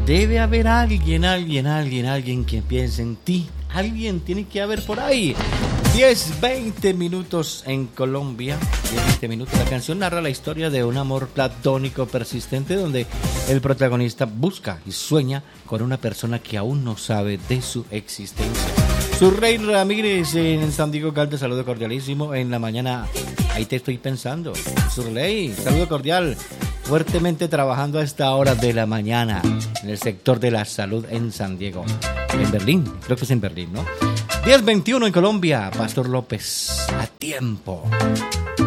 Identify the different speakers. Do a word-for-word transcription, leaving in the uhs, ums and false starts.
Speaker 1: Debe haber alguien, alguien, alguien, alguien que piense en ti. Alguien tiene que haber por ahí. diez, veinte minutos en Colombia. diez, veinte minutos. La canción narra la historia de un amor platónico persistente donde el protagonista busca y sueña con una persona que aún no sabe de su existencia. Surrey Ramírez en San Diego Caldas, saludo cordialísimo en la mañana. Ahí te estoy pensando. Surrey, saludo cordial. Fuertemente trabajando a esta hora de la mañana en el sector de la salud en San Diego. En Berlín, creo que es en Berlín, ¿no? diez veintiuno en Colombia, Pastor López, a tiempo.